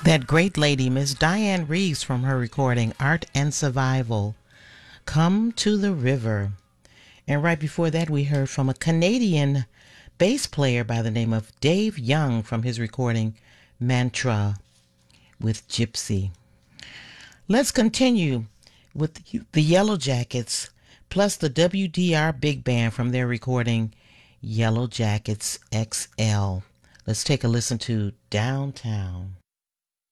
That great lady, Miss Diane Reeves, from her recording Art and Survival, Come to the River. And right before that, we heard from a Canadian bass player by the name of Dave Young from his recording Mantra with Gypsy. Let's continue with the Yellow Jackets plus the WDR Big Band from their recording Yellow Jackets XL. Let's take a listen to Downtown.